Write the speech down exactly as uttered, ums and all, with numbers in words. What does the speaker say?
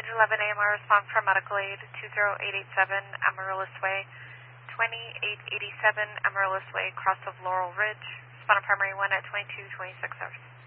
eleven A M R response from medical aid two zero eight eight seven Amaryllis Way, twenty-eight eighty-seven Amaryllis Way, cross of Laurel Ridge. Respond on primary one at twenty-two twenty-six hours.